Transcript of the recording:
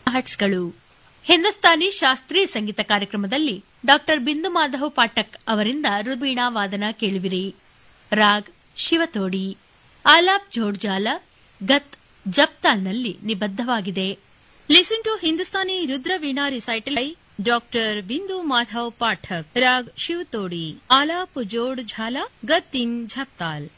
ಹಟ್ಸ್ಗಳು. ಹಿಂದೂಸ್ತಾನಿ ಶಾಸ್ತ್ರೀಯ ಸಂಗೀತ ಕಾರ್ಯಕ್ರಮದಲ್ಲಿ ಡಾ ಬಿಂದು ಮಾಧವ್ ಪಾಠಕ್ ಅವರಿಂದ ರುದ್ವೀಣಾ ವಾದನ ಕೇಳುವಿರಿ. ರಾಗ್ ಶಿವತೋಡಿ, ಆಲಾಪ್ ಜೋಡ್ಜಾಲ, ಗತ್ ಜಪ್ತಾಲ್ನಲ್ಲಿ ನಿಬದ್ಧವಾಗಿದೆ. Listen to Hindustani rudra veena recital by doctor ಬಿಂದು ಮಾಧವ್ ಪಾಠಕ್. ರಾಗ್ ಶಿವತೋಡಿ, ಆಲಾಪ್ ಜೋಡ್ ಝಾಲ, ಗತ್ ಇನ್ ಝಪ್ತಾಲ್.